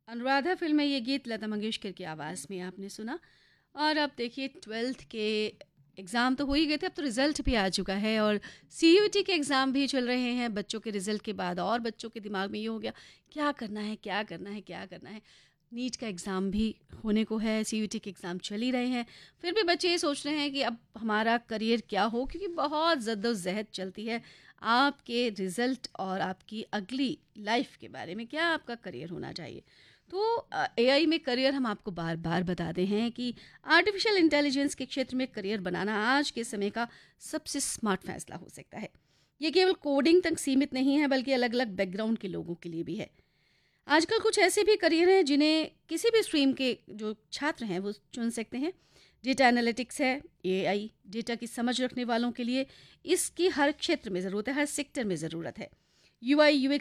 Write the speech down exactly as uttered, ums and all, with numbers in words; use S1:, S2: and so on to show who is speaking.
S1: Anuradha film में ये गीत लता मंगेशकर की आवाज़ में आपने सुना। और अब देखिए ट्वेल्थ के एग्ज़ाम तो हो ही गए थे, अब तो रिज़ल्ट भी आ चुका है और सीयूईटी के एग्ज़ाम भी चल रहे हैं बच्चों के रिज़ल्ट के बाद। और बच्चों के दिमाग में ये हो गया क्या करना है क्या करना है क्या करना है। नीट का एग्ज़ाम भी होने को है, सीयूईटी के एग्ज़ाम चल ही रहे हैं, फिर भी बच्चे ये सोच रहे हैं कि अब हमारा करियर क्या हो, क्योंकि बहुत ज़द्दोजहद चलती है आपके रिज़ल्ट और आपकी अगली लाइफ के बारे में, क्या आपका करियर होना चाहिए। तो एआई में करियर हम आपको बार बार बताते हैं कि आर्टिफिशियल इंटेलिजेंस के क्षेत्र में करियर बनाना आज के समय का सबसे स्मार्ट फैसला हो सकता है। ये केवल कोडिंग तक सीमित नहीं है, बल्कि अलग अलग बैकग्राउंड के लोगों के लिए भी है। आजकल कुछ ऐसे भी करियर हैं जिन्हें किसी भी स्ट्रीम के जो छात्र हैं वो चुन सकते हैं। डेटा एनालिटिक्स है, एआई डेटा की समझ रखने वालों के लिए इसकी हर क्षेत्र में ज़रूरत है, हर सेक्टर में ज़रूरत है। UI UX